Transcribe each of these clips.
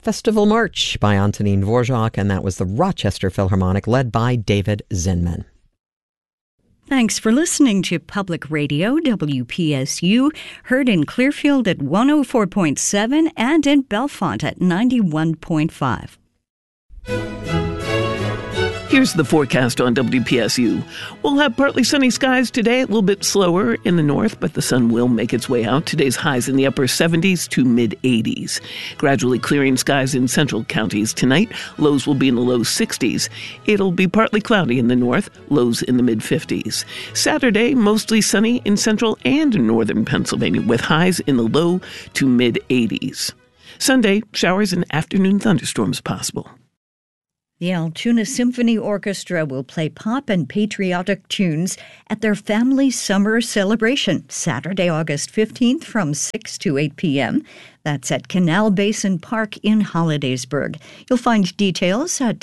Festival March by Antonin Dvorak, and that was the Rochester Philharmonic led by David Zinman. Thanks for listening to Public Radio, WPSU, heard in Clearfield at 104.7 and in Bellefonte at 91.5. Here's the forecast on WPSU. We'll have partly sunny skies today, a little bit slower in the north, but the sun will make its way out. Today's highs in the upper 70s to mid-80s. Gradually clearing skies in central counties tonight. Lows will be in the low 60s. It'll be partly cloudy in the north, lows in the mid-50s. Saturday, mostly sunny in central and northern Pennsylvania, with highs in the low to mid-80s. Sunday, showers and afternoon thunderstorms possible. The Altoona Symphony Orchestra will play pop and patriotic tunes at their family summer celebration, Saturday, August 15th from 6 to 8 p.m. That's at Canal Basin Park in Hollidaysburg. You'll find details at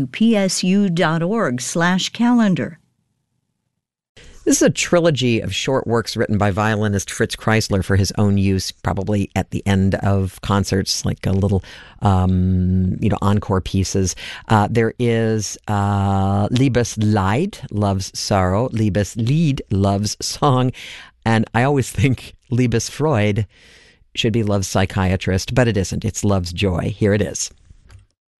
wpsu.org/calendar. This is a trilogy of short works written by violinist Fritz Kreisler for his own use, probably at the end of concerts, like a little, encore pieces. There is Liebesleid, Love's Sorrow, Liebeslied, Love's Song, and I always think Liebesfreude should be Love's Psychiatrist, but it isn't. It's Love's Joy. Here it is.